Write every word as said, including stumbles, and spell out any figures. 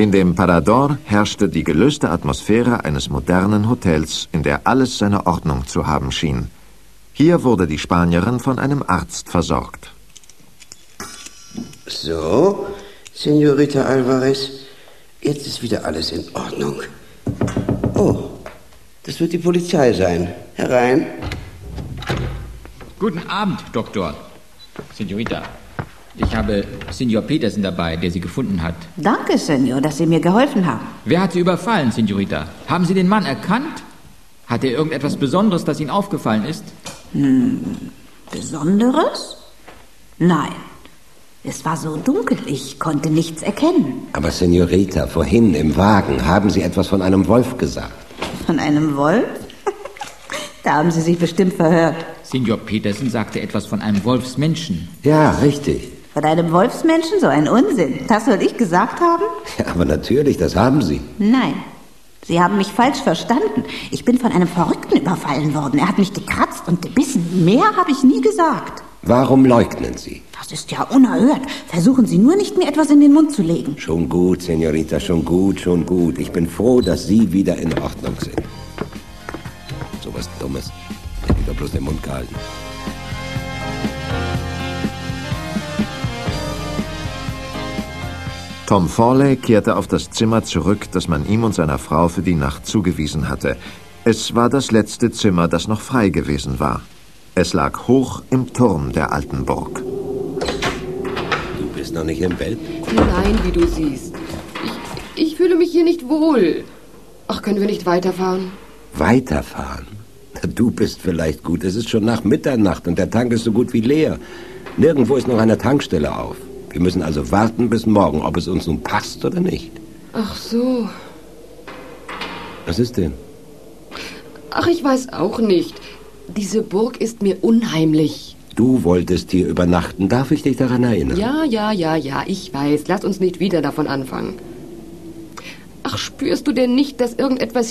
In dem Parador herrschte die gelöste Atmosphäre eines modernen Hotels, in der alles seine Ordnung zu haben schien. Hier wurde die Spanierin von einem Arzt versorgt. So, Senorita Alvarez, jetzt ist wieder alles in Ordnung. Oh, das wird die Polizei sein. Herein. Guten Abend, Doktor. Senorita, ich habe Senor Petersen dabei, der Sie gefunden hat. Danke, Senor, dass Sie mir geholfen haben. Wer hat Sie überfallen, Senorita? Haben Sie den Mann erkannt? Hat er irgendetwas Besonderes, das Ihnen aufgefallen ist? Hm, Besonderes? Nein. Es war so dunkel, ich konnte nichts erkennen. Aber Senorita, vorhin im Wagen haben Sie etwas von einem Wolf gesagt. Von einem Wolf? Da haben Sie sich bestimmt verhört. Senor Petersen sagte etwas von einem Wolfsmenschen. Ja, richtig. Von einem Wolfsmenschen? So ein Unsinn. Das soll ich gesagt haben? Ja, aber natürlich, das haben Sie. Nein. Sie haben mich falsch verstanden. Ich bin von einem Verrückten überfallen worden. Er hat mich gekratzt und gebissen. Mehr habe ich nie gesagt. Warum leugnen Sie? Das ist ja unerhört. Versuchen Sie nur nicht, mir etwas in den Mund zu legen. Schon gut, Senorita, schon gut, schon gut. Ich bin froh, dass Sie wieder in Ordnung sind. So was Dummes. Hätte ich doch bloß den Mund gehalten. Tom Fawley kehrte auf das Zimmer zurück, das man ihm und seiner Frau für die Nacht zugewiesen hatte. Es war das letzte Zimmer, das noch frei gewesen war. Es lag hoch im Turm der alten Burg. Du bist noch nicht im Bett? Nein, wie du siehst. Ich, ich fühle mich hier nicht wohl. Ach, können wir nicht weiterfahren? Weiterfahren? Du bist vielleicht gut. Es ist schon nach Mitternacht und der Tank ist so gut wie leer. Nirgendwo ist noch eine Tankstelle auf. Wir müssen also warten bis morgen, ob es uns nun passt oder nicht. Ach so. Was ist denn? Ach, ich weiß auch nicht. Diese Burg ist mir unheimlich. Du wolltest hier übernachten. Darf ich dich daran erinnern? Ja, ja, ja, ja, ich weiß. Lass uns nicht wieder davon anfangen. Ach, spürst du denn nicht, dass irgendetwas